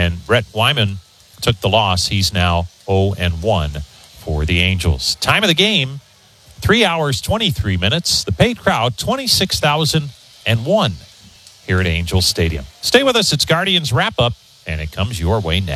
And Brett Wyman took the loss. He's now 0-1 for the Angels. Time of the game, 3 hours, 23 minutes. The paid crowd, 26,001 here at Angels Stadium. Stay with us. It's Guardians Wrap-Up, and it comes your way next.